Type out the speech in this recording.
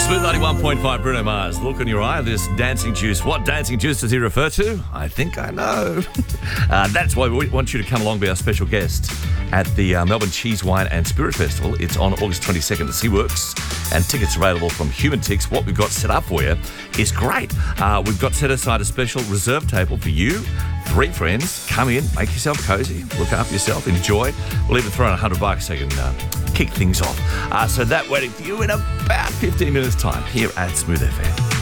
Smooth 91.5, Bruno Mars. Look in your eye, this dancing juice. What dancing juice does he refer to? I think I know. That's why we want you to come along and be our special guest at the Melbourne Cheese, Wine and Spirit Festival. It's on August 22nd at SeaWorks, and tickets available from Human Tix. What we've got set up for you is great. We've got set aside a special reserve table for you. 3 friends. Come in, make yourself cozy, look after yourself, enjoy. We'll even throw in $100 so you can kick things off. So that waiting for you in about 15 minutes' time here at Smooth FM.